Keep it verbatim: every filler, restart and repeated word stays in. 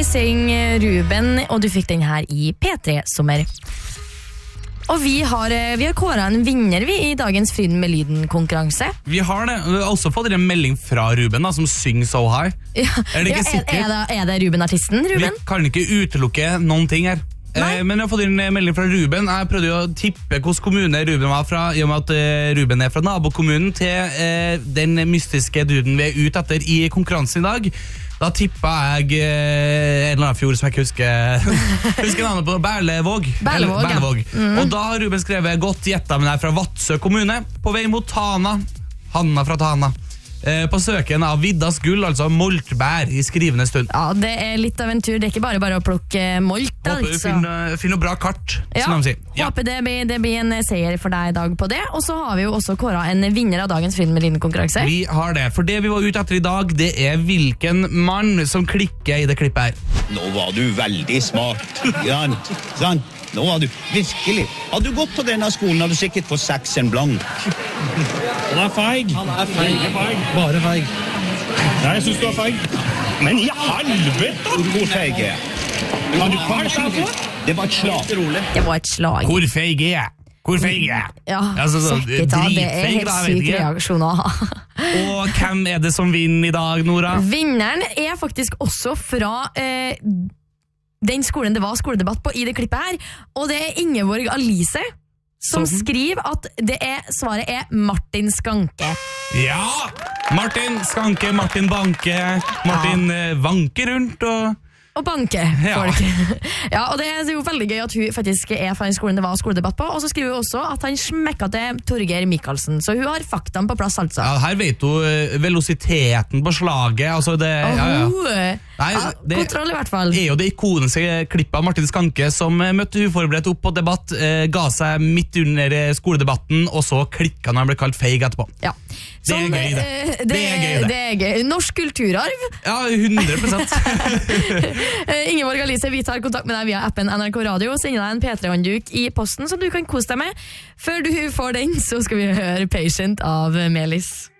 synger Ruben, og du fikk den her i P tre Sommer. Og vi har, vi har kåret en vinner vi i dagens Fryden med lyden-konkurranse. Vi har det. Vi har også fått en melding fra Ruben da, som synger So High. Ja. Er det ikke ja, er, sikkert? Er det, er det Ruben-artisten, Ruben? Vi kan ikke utelukke noen ting her. Eh, men jeg har fått en melding fra Ruben. Jeg prøvde jo å tippe hvilken kommune Ruben var fra, i og med at eh, Ruben er fra nabokommunen til eh, den mystiske duden vi er ute etter i konkurransen i dag. Da tippet jeg eh, en eller annen fjord som jeg ikke husker husker navnet på, Berlevåg. Berlevåg, Eller, Berlevåg. Ja. Mm. Og da har Ruben skrevet godt gjetta, men jeg er fra Vadsø kommune, på vei mot Tana. Hanna fra Tana. Eh, på søken av Viddas gull, altså moltbær i skrivende stund. Ja, det er litt av en tur. Det er ikke bare bare å plukke molt, Håper altså. Finn, finn noe bra kart, Ja, som de sier. Ja. håper det blir, det blir en seier for deg i dag på det. Og så har vi jo også kåret en vinner av dagens Fryden med lyden-konkurranse. Vi har det, for det vi var ute etter i dag, det er hvilken mann som klikker i det klippet her. Nå var du veldig smart, Jan. Sånn. Nå har du virkelig. Har du gått på denne skolen, har du sikkert fått seks en blank. Han er feig. Han er feig. feig. Bare feig. Ja, jeg synes du er feig. Men i helvete! Hvor feig er jeg? Kan du kanskje ikke? Det var et slag. Det var et slag. Hvor feig er jeg? Hvor feig er jeg? Ja, Altså, så, sjekk ut da, det er dritfeig, helt da, jeg vet syk ikke. reaksjon å ha. Og hvem er det som vinner i dag, Nora? Vinneren er faktisk også fra eh, den skolen det var skoledebatt på i det klippet her, og det er Ingeborg Alice som Sånn. skriver at det er, svaret er Martin Skanke. Ja! Martin Skanke, Martin Banke, Martin ja. Vanke rundt og... Og banke Ja. folk. Ja, og det er jo veldig gøy at hun faktisk er fra den skolen det var skoledebatt på, og så skriver hun også at han smekket til Torgeir Michaelsen, så hun har faktaen på plass altså. Ja, her vet du uh, velociteten på slaget, altså det... Og Ja, ja. hun, Nei, ja, det kontroll i hvert fall. er jo det ikoniske klippet av Martin Skanke som eh, møtte uforberedt opp på debatt, eh, ga seg midt under eh, skoledebatten, og så klikket når han ble kalt feig etterpå. Ja. Det er Som, gøy, det. eh, det. Det er gøy, det. Det er gøy. Norsk kulturarv. Ja, hundre prosent. Eh, Ingeborg Alice, vi tar kontakt med deg via appen N R K Radio og sender deg en P tre-håndduk i posten som du kan kose deg med. Før du får den, så skal vi høre Patient av Melis.